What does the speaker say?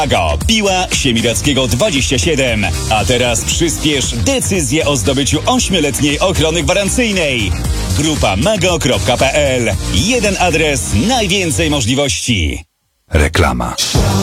Mago, Piła Siemiradzkiego 27. A teraz przyspiesz decyzję o zdobyciu 8-letniej ochrony gwarancyjnej. Grupa mago.pl. Jeden adres, najwięcej możliwości. Reklama.